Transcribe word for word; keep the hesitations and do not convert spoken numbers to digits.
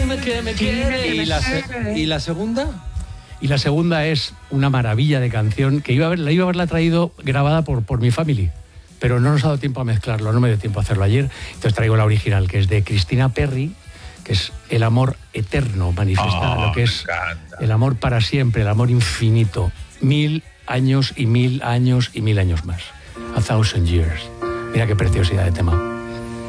Dime que me quieres. ¿Y la, se- ¿Y la segunda? Y la segunda es una maravilla de canción que iba a haber, la iba a haberla traído grabada por, por mi family, pero no nos ha dado tiempo a mezclarlo, no me dio tiempo a hacerlo ayer. Entonces traigo la original, que es de Cristina Perry, que es el amor eterno, manifiesta Oh, lo que me es encanta. el amor para siempre, el amor infinito. Mil años y mil años y mil años más. A thousand years. Mira qué preciosidad de tema.